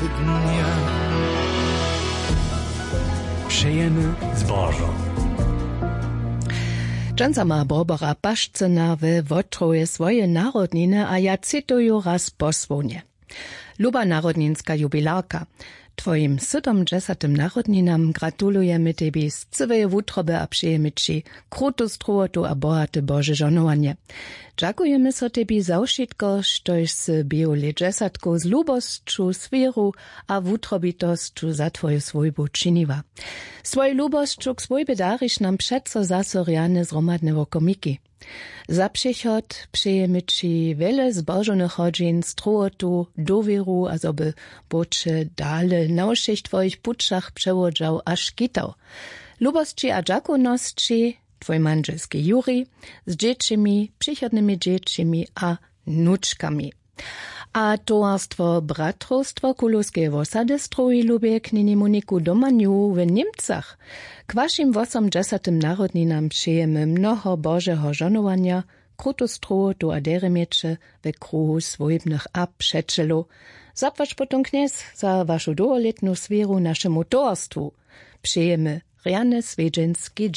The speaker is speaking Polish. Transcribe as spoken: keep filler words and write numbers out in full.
dnia. Přejemy zbożo. Dżansa ma Barbara Paszczyna we Wotroje swoje narodniny, a ja cytuję raz posłonie. Luba narodninska jubilarka, twoim siedemdziesiątym narodninam gratulujemy tebi z całej wutroby a przyjemy ci krutu struotu a bohate Boże żonowanie. Dziękujemy so tebi za wszystko, štoś z bioledziesatku z lubosću, swieru a wutrobitosću za twoju swojbu činiva. Svoj lubosću k svojbe dariš nam přeco zasoriane zromadne wokomiki. Za přichod přejeme ci wiele zbożonych chodzin, struotu, dowieru, a zoby bocze dale na všech twoich puczach przewodzał aż kitał. Lubosći a dżakonosći, twój manželski Juri, z dziecimi, przychodnymi dziecimi a nuczkami. A towarstwo bratrostwo Kulowskiej Wosady stroji lubie knini Moniku Domaniu w Niemcach. K waszym osiemdziesiątym narodninam przyjemy mnoho Bożego żonowania, krutu struotu a deremiecze we kruhu swojbnych a przeczelu. Zapłać potom kniez za waszu długoletną swieru naszemu towarstwu. Przyjemy Riane Swiedzinski